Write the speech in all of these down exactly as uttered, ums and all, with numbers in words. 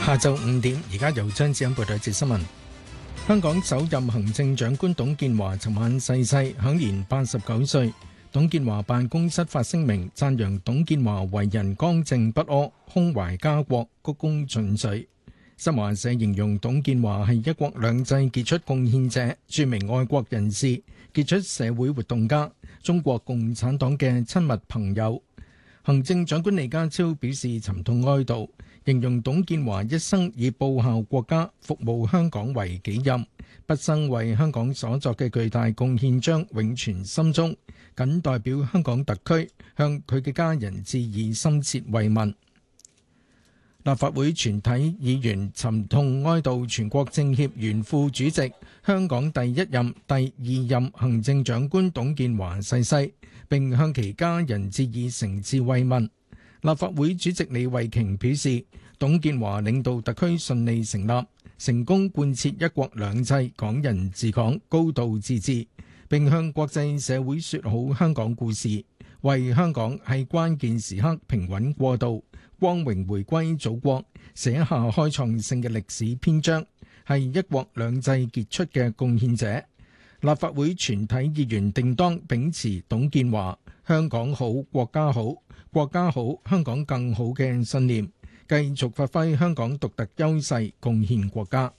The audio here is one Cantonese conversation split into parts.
下晝五點，而家由張志欣報道一節新聞。香港首任行政長官董建華尋晚逝世，享年八十九歲。董建華辦公室發聲明，讚揚董建華為人剛正不阿，胸懷家國，鞠躬盡瘁。新華社形容董建華係一國兩制傑出貢獻者、著名愛國人士、傑出社會活動家、中國共產黨嘅親密朋友。行政長官李家超表示沉痛哀悼，形容董建華一生以報效國家、服務香港為己任，畢生為香港所作嘅巨大貢獻將永存心中，謹代表香港特區向佢嘅家人致以深切慰問。立法會全體議員沉痛哀悼全國政協原副主席、香港第一任、第二任行政長官董建華逝世，並向其家人致以誠摯慰問。立法會主席李慧瓊表示，董建華領導特區順利成立，成功貫徹一國兩制、港人治港、高度自治，並向國際社會說好香港故事，為香港喺關鍵時刻平穩過渡、光榮回歸祖國寫下開創性嘅歷史篇章，係一國兩制傑出嘅貢獻者。立法會全體議員定當秉持董建華香港好、國家好、國家好、香港更好嘅信念，繼續發揮香港獨特優勢，貢獻國家。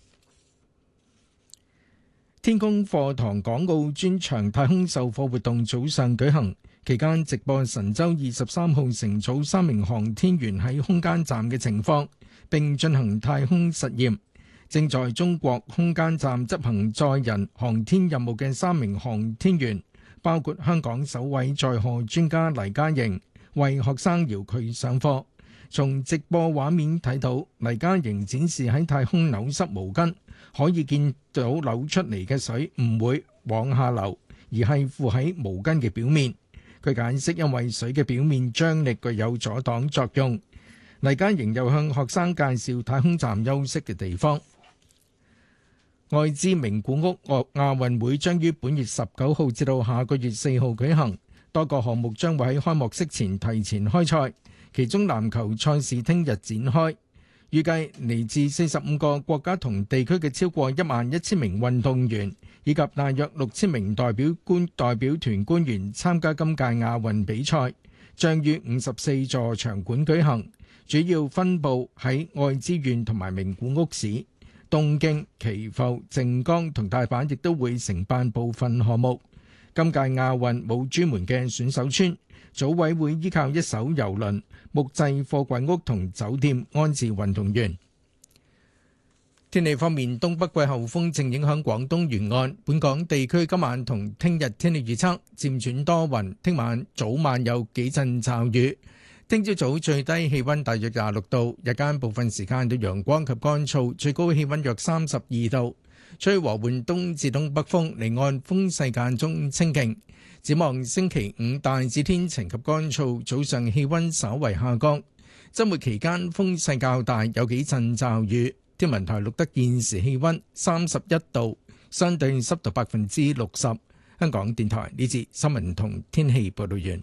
天宮課堂港澳專場太空授課活動早上舉行，期間直播神舟二十三號乘組三名航天員喺空間站嘅情況，並進行太空實驗。正在中國空間站執行載人航天任務嘅三名航天員，包括香港首位載荷專家黎嘉瑩，為學生遙距上課。從直播畫面睇到，黎嘉瑩展示喺太空扭濕毛巾，可以見到扭出嚟嘅水唔會往下流，而係附喺毛巾嘅表面。佢解釋，因為水嘅表面張力具有阻擋作用。黎嘉瑩又向學生介紹太空站休息嘅地方。愛知名古屋亞運會將於本月十九號至到下個月四號舉行，多個項目將會喺開幕式前提前開賽，其中籃球賽事聽日展開。預計嚟自四十五個國家同地區嘅超過一萬一千名運動員，以及大約六千名代表官代表團官員參加今屆亞運比賽，將於五十四座場館舉行，主要分佈喺愛知縣同埋名古屋市。東京、岐阜、靜岡同大阪亦都會承辦部分項目。今屆亞運冇專門嘅選手村，組委會依靠一艘郵輪、木製貨櫃屋同酒店安置運動員。天氣方面，東北季候風正影響廣東沿岸，本港地區今晚同聽日天氣預測漸轉多雲，聽晚早晚有幾陣驟雨。聽朝早最低氣溫大約廿六度，日間部分時間有陽光及乾燥，最高氣溫約三十二度，吹和緩東至東北風，離岸風勢間中清勁。展望星期五大致天晴及乾燥，早上氣溫稍為下降。周末期間風勢較大，有幾陣驟雨。天文台錄得現時氣溫三十一度，相對濕度百分之六十。香港電台呢節新聞同天氣報道完。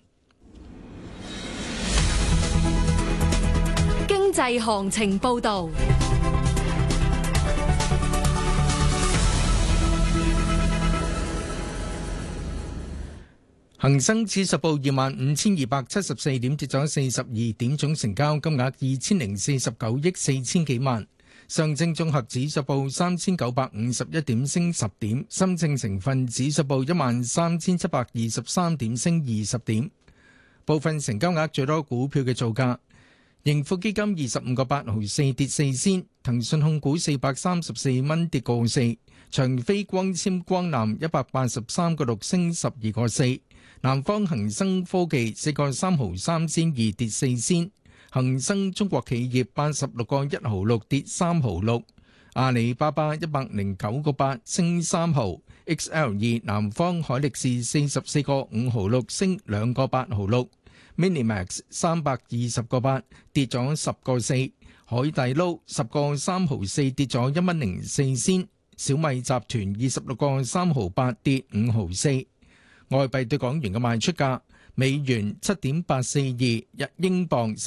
經濟行情報道。 恒生指數報二萬五千二百七十四點，跌咗四十二點，總成交金額二千零四十九億四千幾萬。上證綜合指數報三千九百五十一點，升十點。深證成分指數報一萬三千七百二十三點，升二十點。部分成交額最多股票嘅造價：盈富基金二十五個八毫四跌四仙，騰訊控股四百三十四蚊跌個四，長飛光纖光纜一百八十三個六升十二個四。南方恒生科技四個三毫三仙二跌四仙，恒生中國企業八十六個一毫六跌三毫六，阿里巴巴一百零九個八升三毫 ，X L 二南方海力士四十四個五毫六升兩個八毫六 ，Minimax 三百二十個八跌咗十個四，海底撈十個三毫四跌咗一蚊零四仙，小米集團二十六個三毫八跌五毫四。外幣對港元嘅賣出價：美元七點八四二，日英鎊十